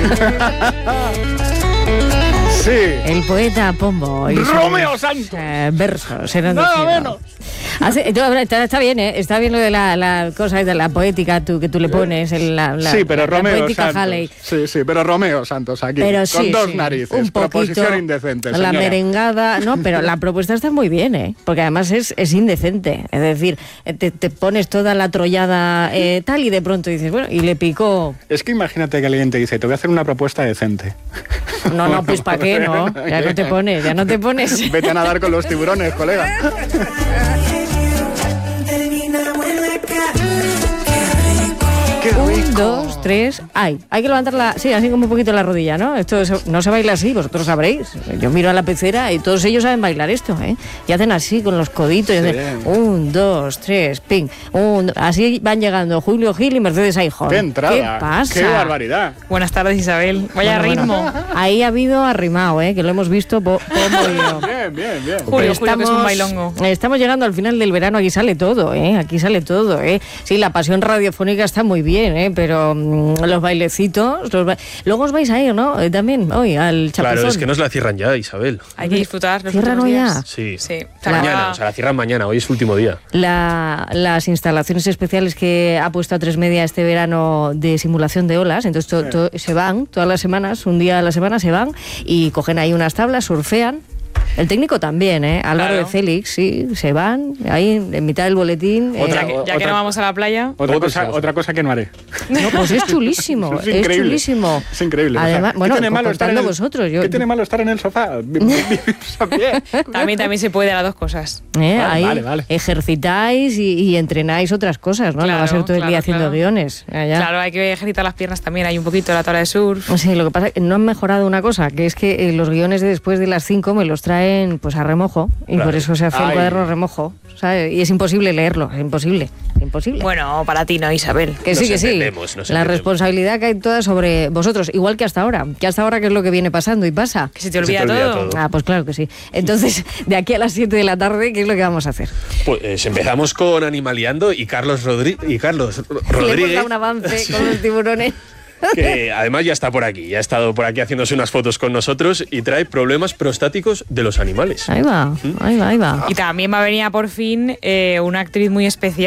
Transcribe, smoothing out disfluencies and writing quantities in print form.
Sí. El poeta Pombo. Y Romeo Santos. Versos. Nada menos. Está bien, ¿eh? Está bien lo de la cosa de la poética que tú le pones. Sí, pero Romeo poética Santos. Halley. Sí, pero Romeo Santos aquí. Pero con sí, dos sí, narices. un poquito, proposición indecente, señora. La merengada. No, pero la propuesta está muy bien, ¿eh? Porque además es indecente. Es decir, te pones toda la trollada tal y de pronto dices, bueno, y le picó. Es que imagínate que alguien te dice, te voy a hacer una propuesta decente. No, pues ¿para qué, no? Ya no te pones. Vete a nadar con los tiburones, colega. Qué rico. 1, 2, 3, hay que levantarla, sí, así como un poquito la rodilla, ¿no? No se baila así, vosotros sabréis. Yo miro a la pecera y todos ellos saben bailar esto, ¿eh? Y hacen así con los coditos, y hacen 1, 2, 3, ping. Así van llegando Julio Gil y Mercedes Aijón. ¡Qué entrada! ¿Qué pasa? ¡Qué barbaridad! Buenas tardes, Isabel. Vaya ritmo. Ahí ha habido arrimado, ¿eh? Que lo hemos visto Pombo y yo. Bien. Julio, que es un bailongo. Estamos llegando al final del verano, aquí sale todo, ¿eh? Aquí sale todo, ¿eh? Sí, la pasión radiofónica está muy bien, ¿eh? Pero los bailecitos... Luego os vais a ir, ¿no? También, hoy, al Chapuzón. Claro, es que nos la cierran ya, Isabel. Hay que disfrutar los ¿Cierran últimos hoy ya? días. Sí. Sí. Mañana, o sea, la cierran mañana, hoy es su último día. Las instalaciones especiales que ha puesto A3 Media este verano de simulación de olas, entonces se van todas las semanas, un día a la semana se van y cogen ahí unas tablas, surfean. El técnico también, ¿eh? Álvaro de Félix, sí, se van ahí en mitad del boletín. Ya que no vamos a la playa. Otra cosa que no haré. No, pues es chulísimo, es increíble. Chulísimo. Es increíble. Además, ¿qué bueno, tiene malo estar en el, vosotros. ¿Qué tiene malo estar en el sofá? También se puede las dos cosas. Ahí vale. ejercitáis y entrenáis otras cosas, ¿no? Claro, no va a ser todo el día haciendo guiones. Allá. Claro, hay que ejercitar las piernas también. Hay un poquito de la tabla de surf. Sí, lo que pasa es que no han mejorado una cosa, que es que los guiones de después de las 5 me los traen pues a remojo, y por eso se hace el cuaderno a remojo, ¿sabes? Y es imposible leerlo, es imposible. Bueno, para ti no, Isabel. Que sí. La responsabilidad cae toda sobre vosotros, igual que hasta ahora. Que es lo que viene pasando y pasa. Que se te olvida todo. Pues claro que sí. Entonces, de aquí a las 7 de la tarde, ¿qué es lo que vamos a hacer? Pues empezamos con Animaleando y Carlos Rodríguez. Le hemos dado un avance con los tiburones. Que además ya está por aquí, ya ha estado por aquí haciéndose unas fotos con nosotros y trae problemas prostáticos de los animales. Ahí va. Y también va a venir por fin una actriz muy especial.